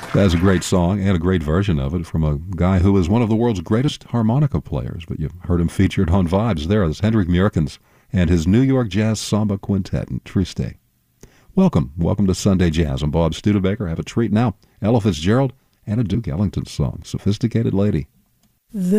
That's a great song and a great version of it from a guy who is one of the world's greatest harmonica players, but you've heard him featured on Vibes there. That's Hendrik Murkens and his New York Jazz Samba Quintet in Triste. Welcome to Sunday Jazz. I'm Bob Studebaker. Have a treat now. Ella Fitzgerald and a Duke Ellington song, Sophisticated Lady.